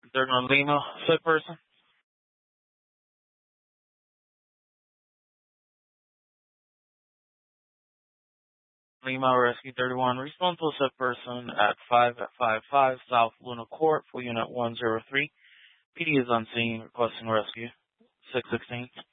Third one, Lima, sick person. Lima, Rescue 31, responsible sick person at 555 South Luna Court for Unit 103. PD is on scene requesting rescue. 616.